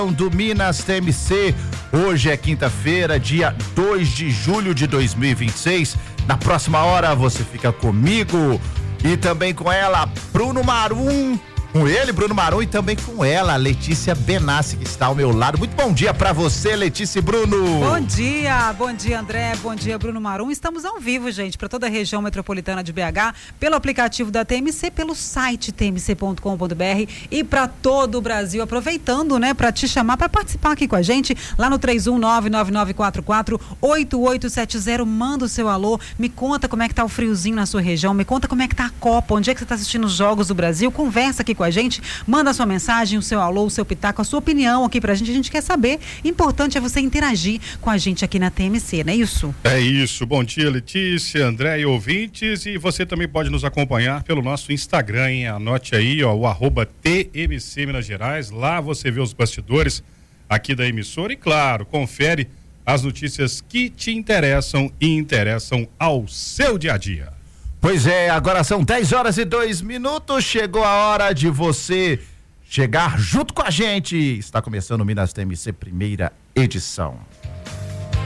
do Minas TMC. Hoje é quinta-feira, dia 2 de julho de 2026. Na próxima hora você fica comigo e também com ela, Bruno Marum. Com ele, Bruno Marum, e também com ela, Letícia Benassi, que está ao meu lado. Muito bom dia pra você, Letícia e Bruno. Bom dia, André, bom dia, Bruno Marum. Estamos ao vivo, gente, para toda a região metropolitana de BH, pelo aplicativo da TMC, pelo site tmc.com.br e para todo o Brasil. Aproveitando, né, para te chamar para participar aqui com a gente, lá no 31999448870. Manda o seu alô, me conta como é que tá o friozinho na sua região, me conta como é que tá a Copa, onde é que você tá assistindo os Jogos do Brasil. Conversa aqui com a gente, manda a sua mensagem, o seu alô, o seu pitaco, a sua opinião aqui pra gente quer saber. Importante é você interagir com a gente aqui na TMC, não é isso? É isso. Bom dia, Letícia, André e ouvintes, e você também pode nos acompanhar pelo nosso Instagram, hein? Anote aí, ó, o @TMC Minas Gerais. Lá você vê os bastidores aqui da emissora e, claro, confere as notícias que te interessam e interessam ao seu dia a dia. Pois é, agora são 10h02. Chegou a hora de você chegar junto com a gente. Está começando o Minas TMC, primeira edição.